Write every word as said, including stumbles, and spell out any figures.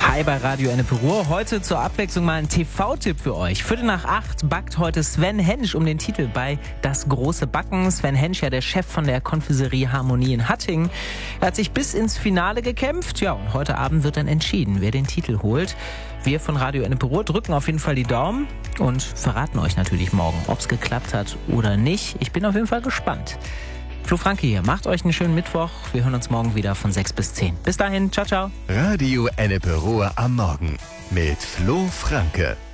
Hi bei Radio Ennepe Ruhr. Heute zur Abwechslung mal ein T V-Tipp für euch. Viertel nach acht backt heute Sven Hensch um den Titel bei Das große Backen. Sven Hensch, ja der Chef von der Konfiserie Harmonie in Hattingen. Er hat sich bis ins Finale gekämpft. Ja, und heute Abend wird dann entschieden, wer den Titel holt. Wir von Radio Ennepe Ruhr drücken auf jeden Fall die Daumen und verraten euch natürlich morgen, ob es geklappt hat oder nicht. Ich bin auf jeden Fall gespannt. Flo Franke hier. Macht euch einen schönen Mittwoch. Wir hören uns morgen wieder von sechs bis zehn. Bis dahin. Ciao, ciao. Radio Ennepe Ruhr am Morgen mit Flo Franke.